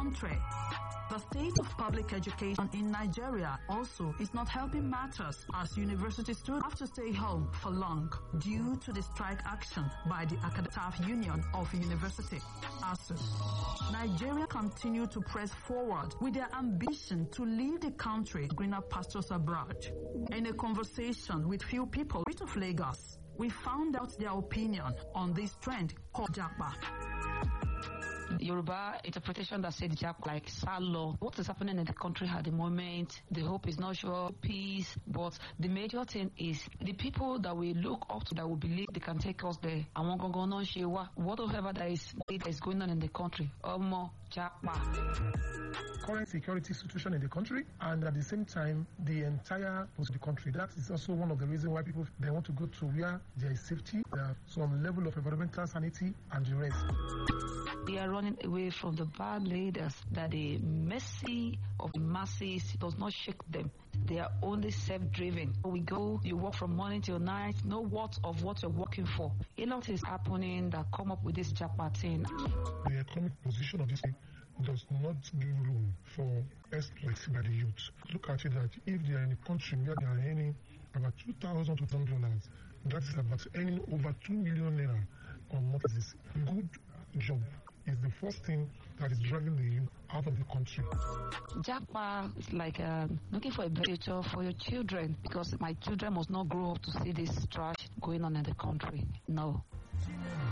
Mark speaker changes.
Speaker 1: country. The state of public education in Nigeria also is not helping matters as university students have to stay home for long due to the strike action by the Academic Staff Union of University, ASU. Nigeria continue to press forward with their ambition to lead the country to greener pastures abroad. In a conversation with few people of Lagos, we found out their opinion on this trend called Japa.
Speaker 2: Yoruba interpretation that said Japa like Salo. What is happening in the country at the moment? The hope is not sure peace, but the major thing is the people that we look up to, that we believe they can take us there. Whatever that is going on in the country, Japa.
Speaker 3: Current security situation in the country, and at the same time the entire of the country. That is also one of the reasons why people they want to go to where there is safety, there are some level of environmental sanity and the rest.
Speaker 2: They are running away from the bad leaders, that the mercy of the masses does not shake them. They are only self-driven. We go, you work from morning till night, no what of what you're working for. A lot is happening that come up with this Japa thing.
Speaker 3: The economic position of this thing does not give room for exploits by the youth. Look at it that if they are in a country where they are earning about $2,200, that is about earning over 2 million naira on months. Good job is the first thing that is driving the youth out of the country.
Speaker 2: Japa is like looking for a better future for your children, because my children must not grow up to see this trash going on in the country. No.